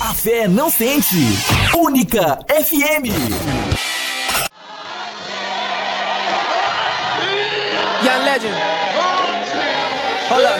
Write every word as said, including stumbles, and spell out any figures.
Café não sente. Única F M. Young Legend. Hold up.